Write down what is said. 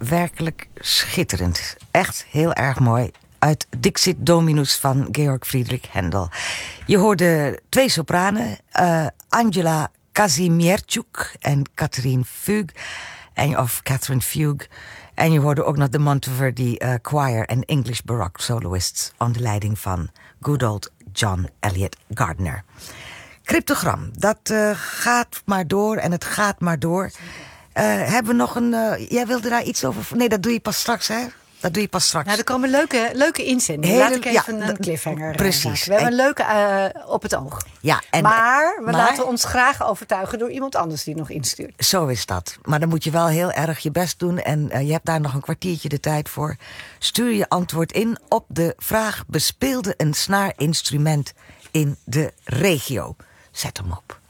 werkelijk schitterend. Echt heel erg mooi. Uit Dixit Dominus van Georg Friedrich Händel. Je hoorde 2 sopranen. Angela Kazimierczuk en Catherine Fugue. En je hoorde ook nog de Monteverdi Choir en English Baroque soloists onder leiding van good old John Eliot Gardiner. Cryptogram, dat gaat maar door en het gaat maar door. Hebben we nog een... jij wilde daar iets over... Nee, dat doe je pas straks, hè? Dat doe je pas straks. Nou, er komen leuke inzendingen. Laat ik even een cliffhanger precies. maken. We hebben een leuke op het oog. Ja, maar we laten ons graag overtuigen door iemand anders die nog instuurt. Zo is dat. Maar dan moet je wel heel erg je best doen. En je hebt daar nog een kwartiertje de tijd voor. Stuur je antwoord in op de vraag... bespeelde een snaarinstrument in de regio? Zet hem op.